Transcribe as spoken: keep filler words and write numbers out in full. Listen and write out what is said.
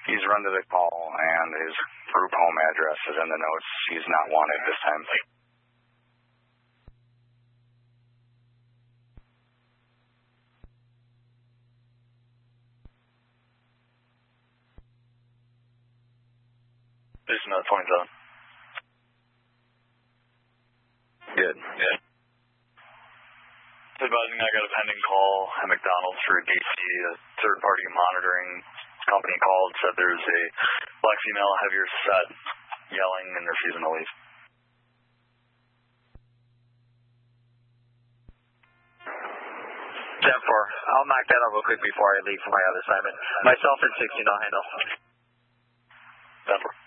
He's run to the call, and his group home address is in the notes. He's not wanted this time. This is another twenty-seven. Good. Yeah. Advising I got a pending call at McDonald's for a D C. A third-party monitoring company called, said there's a black female, heavier set, yelling and refusing to leave. ten four. I'll knock that out real quick before I leave for my other assignment. Myself and sixteen, I'll handle. ten four.